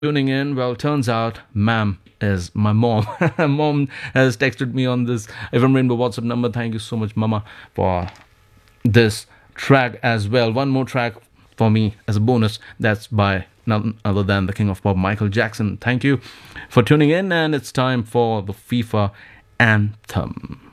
tuning in. Well, turns out ma'am is my mom. Mom has texted me on this FM Rainbow WhatsApp number. Thank you so much, Mama, for this track as well. One more track for me as a bonus. That's by none other than the King of Pop, Michael Jackson. Thank you for tuning in, and it's time for the FIFA anthem.